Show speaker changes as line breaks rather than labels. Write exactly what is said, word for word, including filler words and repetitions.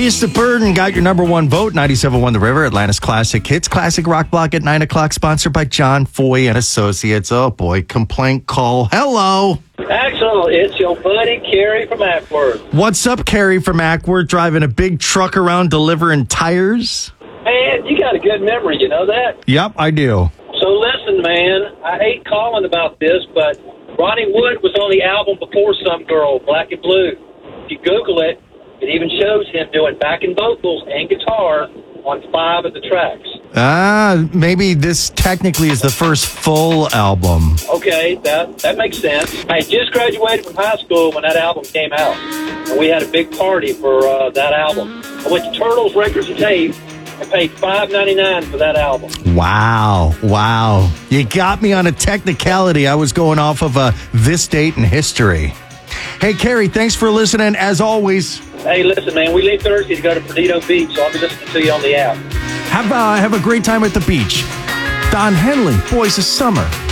Beast of Burden got your number one vote. ninety-seven point one The River, Atlanta's Classic Hits. Classic Rock Block at nine o'clock, sponsored by John Foy and Associates. Oh, boy. Complaint call. Hello.
Axel, it's your buddy, Kerry from Ackworth.
What's up, Kerry from Ackworth, driving a big truck around delivering tires?
Man, you got a good memory, you know that?
Yep, I do.
So listen, man, I hate calling about this, but Ronnie Wood was on the album before Some Girl, Black and Blue. If you Google it, it even shows him doing backing vocals and guitar on five of the tracks.
Ah, maybe this technically is the first full album.
Okay, that that makes sense. I had just graduated from high school when that album came out, and we had a big party for uh, that album. I went to Turtles Records and Tape and paid five ninety-nine for that album.
Wow, wow. You got me on a technicality. I was going off of uh, this date in history. Hey, Kerry, thanks for listening, as always.
Hey, listen, man, we leave Thursday to go to Perdido Beach, so I'll be listening to you on the app.
Have, uh, have a great time at the beach. Don Henley, Boys of Summer.